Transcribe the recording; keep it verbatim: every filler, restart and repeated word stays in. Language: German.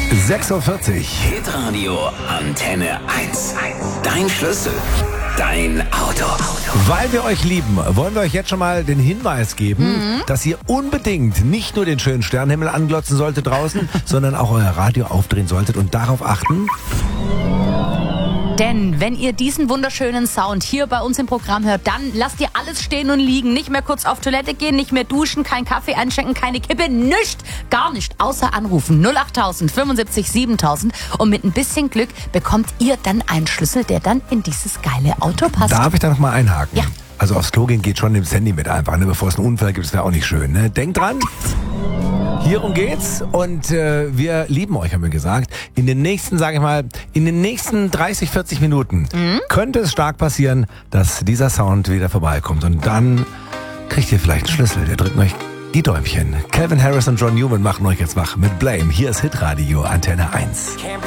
sechs Uhr vierzig. Hitradio Antenne eins. Dein Schlüssel. Dein Auto. Weil wir euch lieben, wollen wir euch jetzt schon mal den Hinweis geben, mhm. dass ihr unbedingt nicht nur den schönen Sternenhimmel anglotzen solltet draußen, sondern auch euer Radio aufdrehen solltet und darauf achten. Denn wenn ihr diesen wunderschönen Sound hier bei uns im Programm hört, dann lasst ihr alles stehen und liegen. Nicht mehr kurz auf Toilette gehen, nicht mehr duschen, kein Kaffee einschenken, keine Kippe, nichts, gar nicht. Außer anrufen null achttausend fünfundsiebzig siebentausend und mit ein bisschen Glück bekommt ihr dann einen Schlüssel, der dann in dieses geile Auto passt. Darf ich da noch mal einhaken? Ja. Also aufs Klo gehen geht schon im Handy mit einfach, ne? Bevor es einen Unfall gibt, das wäre auch nicht schön. Ne? Denkt dran. Hierum geht's und äh, wir lieben euch, haben wir gesagt. In den nächsten, sage ich mal, in den nächsten dreißig, vierzig Minuten mhm. könnte es stark passieren, dass dieser Sound wieder vorbeikommt. Und dann kriegt ihr vielleicht einen Schlüssel, der drückt euch die Däumchen. Calvin Harris und John Newman machen euch jetzt wach mit Blame. Hier ist Hitradio Antenne eins.